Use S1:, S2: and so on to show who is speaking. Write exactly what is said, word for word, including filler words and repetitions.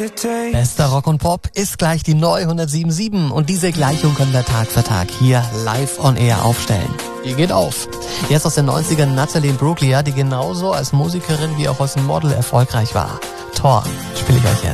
S1: Bester Rock und Pop ist gleich die neu hundertsieben Komma sieben und diese Gleichung können wir Tag für Tag hier live on air aufstellen. Die geht auf. Jetzt aus den neunzigern Natalie Imbruglia, die genauso als Musikerin wie auch als Model erfolgreich war. Thorn spiele ich euch jetzt.